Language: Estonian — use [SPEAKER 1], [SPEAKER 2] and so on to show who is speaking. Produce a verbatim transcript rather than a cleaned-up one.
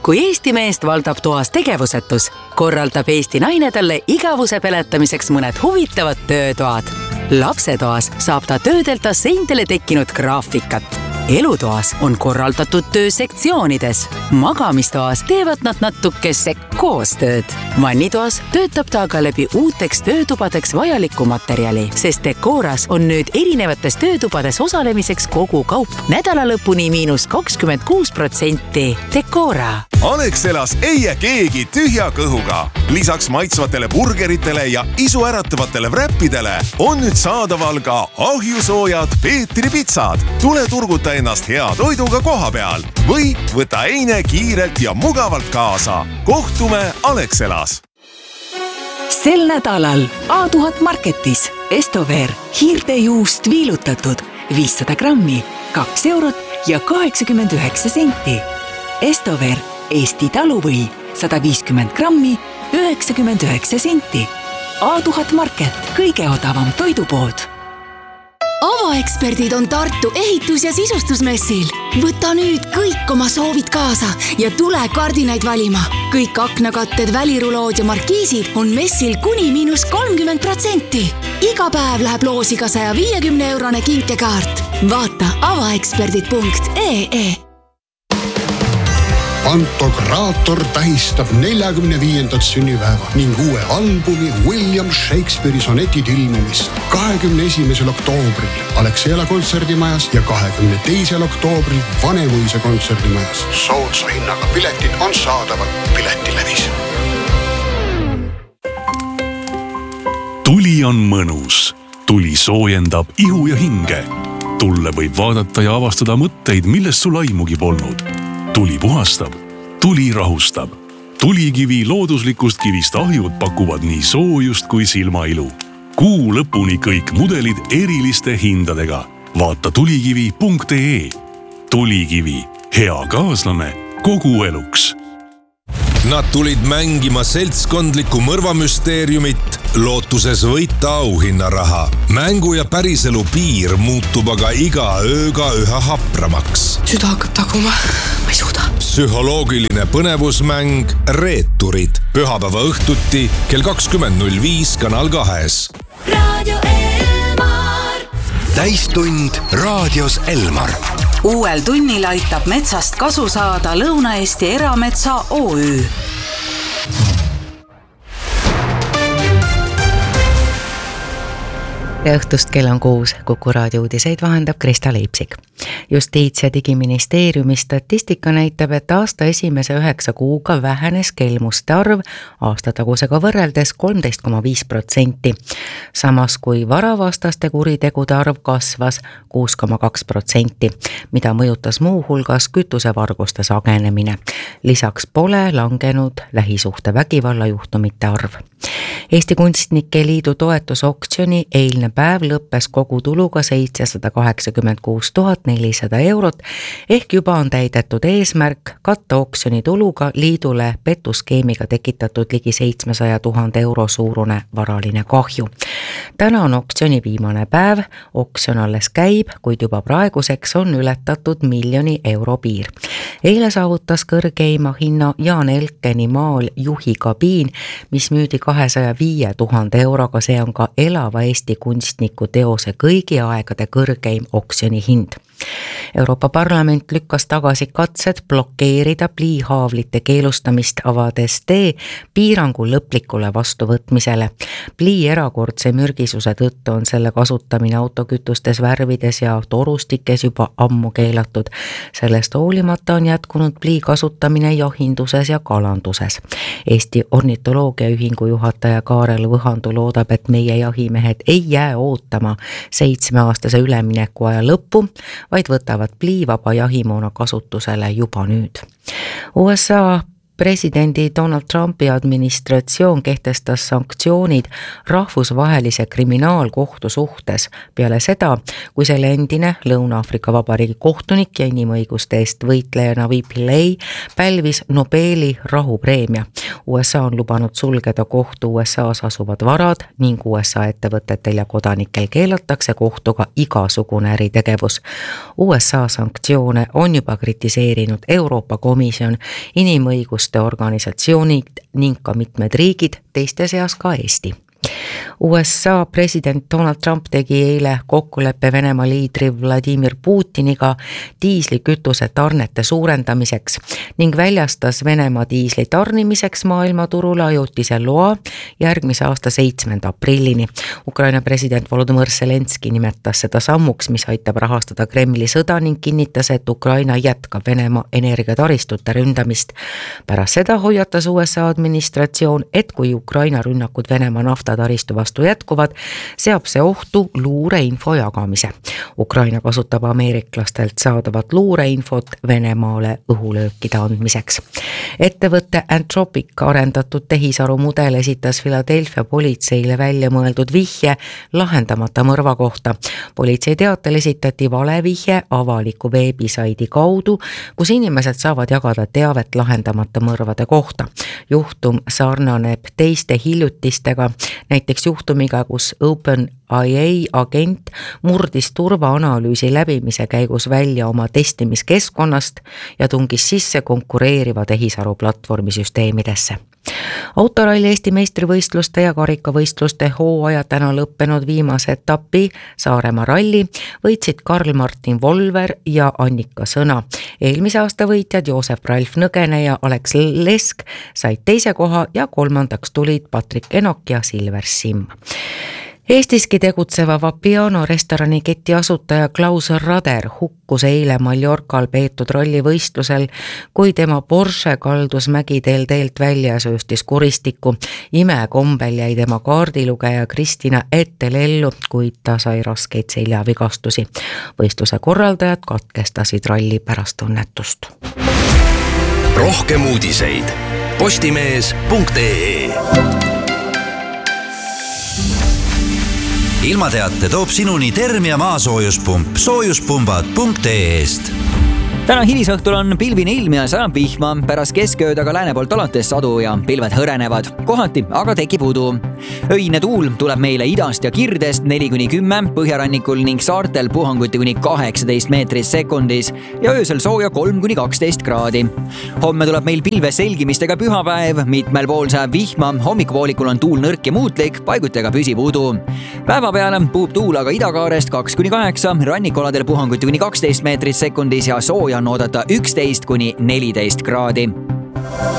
[SPEAKER 1] Kui Eesti meest valdab toas tegevusetus, korraldab Eesti naine talle igavuse peletamiseks mõned huvitavad töötoad. Lapsetoas saab ta töödelda seintele tekkinud graafikat. Elutoas on korraldatud töö sektsioonides. Magamistoas teevad nad natukese koostööd. Vannitoas töötab ta aga läbi uuteks töötubadeks vajaliku materjali, sest Decoras on nüüd erinevates töötubades osalemiseks kogu kaup nädalalõpuni miinus kakskümmend kuus protsenti. Decora.
[SPEAKER 2] Alexelas ei jää keegi tühja kõhuga. Lisaks maitsvatele burgeritele ja isu äratavatele wrappidele on nüüd saadaval ka ahjusoojad Peetri pitsad. Tule turguta ennast hea toiduga koha peal või võta eine kiirelt ja mugavalt kaasa. Kohtume Alexelas.
[SPEAKER 3] Sel nädalal A tuhat Marketis Estover hiirtejuust viilutatud viissada grammi, kaks eurot ja kaheksakümmend üheksa senti. Estover Eesti taluvõi sada viiskümmend grammi, üheksakümmend üheksa senti. A tuhat Market, kõige odavam toidupood.
[SPEAKER 4] Avaeksperdid on Tartu ehitus- ja sisustusmessil. Võta nüüd kõik oma soovid kaasa ja tule kardinaid valima. Kõik aknakatted, välirulood ja markiisid on messil kuni miinus kolmkümmend protsenti. Iga päev läheb loosiga saja viiekümne eurone kinkekaart. Vaata avaeksperdid punkt ee ee.
[SPEAKER 5] Pantokraator tähistab neljakümne viiendat sünnipäeva ning uue albumi William Shakespeare'i sonetid ilmumist kahekümne esimesel oktoobril Alexela kontserdimajas ja kahekümne teisel oktoobril Vanemuise kontserdimajas. Soodsa hinnaga piletid on saadaval Piletilevis.
[SPEAKER 6] Tuli on mõnus. Tuli soojendab ihu ja hinge. Tulle võib vaadata ja avastada mõtteid, millest sul aimugi polnud. Tuli puhastab, tuli rahustab. Tulikivi looduslikust kivist ahjud pakuvad nii soojust kui silmailu. Kuu lõpuni kõik mudelid eriliste hindadega. Vaata tulikivi punkt ee. Tulikivi, hea kaaslane kogu eluks.
[SPEAKER 7] Nad tulid mängima seltskondlikku mõrvamüsteeriumit, lootuses võita auhinnaraha. Mängu ja päriselu piir muutub aga iga ööga üha hapramaks.
[SPEAKER 8] Süda hakkab taguma, ma ei suuda.
[SPEAKER 7] Psühholoogiline põnevusmäng Reeturid. Pühapäeva õhtuti kell kakskümmend null viis Kanal kahes.
[SPEAKER 4] Radio Elmar.
[SPEAKER 9] Täistund raadios Elmar.
[SPEAKER 1] Uuel tunnil aitab metsast kasu saada Lõuna-Eesti Erametsa O Ü.
[SPEAKER 10] Ja õhtust kell on kuus. Kuku raadio uudiseid vahendab Krista Leipsik. Justiits- ja digiministeeriumi statistika näitab, et aasta esimese üheksa kuuga vähenes kelmuste arv aastatagusega võrreldes kolmteist koma viis protsenti. Samas kui varavastaste kuritegude arv kasvas kuus koma kaks protsenti, mida mõjutas muu hulgas kütusevarguste sagenemine. Lisaks pole langenud lähisuhte vägivalla juhtumite arv. Eesti Kunstnike Liidu toetusoktsiooni eilne päev lõppes kogutuluga seitsesada kaheksakümmend kuus tuhat nelisada eurot, ehk juba on täidetud eesmärk katta oksjoni tuluga liidule petuskeemiga tekitatud ligi seitsmesaja tuhande euro suurune varaline kahju. Täna on oksjoni viimane päev, oksjon alles käib, kuid juba praeguseks on ületatud miljoni euro piir. Eile saavutas kõrgeima hinna Jaan Elkeni maal Juhi kabiin, mis müüdi kahesaja viie tuhande euroga, see on ka elava Eesti kunstniku teose kõigi aegade kõrgeim oksjoni hind. Euroopa Parlament lükkas tagasi katsed blokeerida pliihaavlite keelustamist, avades tee piirangu lõplikule vastuvõtmisele. Plii erakordse mürgisuse tõttu on selle kasutamine autokütustes, värvides ja torustikes juba ammu keelatud. Sellest hoolimata on jätkunud plii kasutamine jahinduses ja kalanduses. Eesti ornitoloogiaühingu juhataja Kaarel Võhandu loodab, et meie jahimehed ei jää ootama seitsmeaastase ülemineku aja lõppu, vaid võtavad pliivaba jahimoona kasutusele juba nüüd. U S A presidendi Donald Trumpi administratsioon kehtestas sanktsioonid rahvusvahelise kriminaalkohtu suhtes peale seda, kui selle endine Lõuna-Aafrika Vabariigi kohtunik ja inimõiguste eest võitleja Navi Pillay pälvis Nobeli rahupreemia. U S A on lubanud sulgeda kohtu U S A-s asuvad varad ning U S A ettevõtetel ja kodanikel keelatakse kohtuga igasugune äritegevus. U S A sanktsioone on juba kritiseerinud Euroopa Komisjon, inimõiguste organisatsioonid ning ka mitmed riigid, teiste seas ka Eesti. U S A president Donald Trump tegi eile kokkuleppe Venemaa liidri Vladimir Putiniga diislikütuse tarnete suurendamiseks ning väljastas Venemaa diisli tarnimiseks maailmaturule ajutise loa järgmise aasta seitsmenda aprillini. Ukraina president Volodymyr Zelenski nimetas seda sammuks, mis aitab rahastada Kremli sõda ning kinnitas, et Ukraina jätkab Venemaa energiataristute ründamist. Pärast seda hoiatas U S A administratsioon, et kui Ukraina rünnakud Venemaa naftataristu vastu jätkuvad, seab see ohtu luureinfo jagamise. Ukraina kasutab ameeriklastelt saadavat luureinfot Venemaale õhulöökide andmiseks. Ettevõtte Anthropic arendatud tehisaru mudel esitas Philadelphia politseile välja mõeldud vihje lahendamata mõrva kohta. Politsei teatel esitati valevihje avaliku veebisaidi kaudu, kus inimesed saavad jagada teavet lahendamata mõrvade kohta. Juhtum sarnaneb teiste hiljutistega, näiteks juhtumiga, kus OpenAI agent murdis turvaanalüüsi läbimise käigus välja oma testimiskeskkonnast ja tungis sisse konkureeriva tehisaru platvormisüsteemidesse. Autoralli Eesti meistrivõistluste ja karikavõistluste hooaja täna lõppenud viimase etapi Saaremaa ralli võitsid Karl-Martin Volver ja Annika Sõna. Eelmise aasta võitjad Joosep Ralf Nõgene ja Alex Lesk said teise koha ja kolmandaks tulid Patrik Enok ja Silver Simm. Eestiski tegutseva Vapiano restorani keti asutaja Klaus Rader hukkus eile Mallorcal peetud rallivõistlusel, kui tema Porsche kaldus mägiteel teelt välja ja sööstis kuristikku. Imekombel jäi tema kaardilugeja Kristina Ettel ellu, kuid ta sai raskeid seljavigastusi. Võistluse korraldajad katkestasid ralli pärast õnnetust.
[SPEAKER 9] Rohkem uudiseid postimees punkt ee. Ilmateate toob sinuni Termia maasoojuspump soojuspumbad punkt ee-st.
[SPEAKER 11] Täna hilisõhtul on pilvine ilm ja sajab vihma, pärast keskööd aga lääne poolt alates sadu ja pilved hõrenevad. Kohati aga tekib udu. Öine tuul tuleb meile idast ja kirdest neli kuni kümme, põhjarannikul ning saartel puhanguti kuni kaheksateist meetrit sekundis ja öösel sooja kolm kuni kaksteist kraadi. Homme tuleb meil pilve selgimistega pühapäev, mitmel pool sajab vihma, hommikupoolikul on tuul nõrk ja muutlik, paigutega püsib udu. Päeva peale puhub tuul aga idakaarest kaks kuni kaheksa, rannikoladel puhanguti kuni kaksteist meetrit sekundis ja sooja on oodata üksteist kuni neliteist kraadi.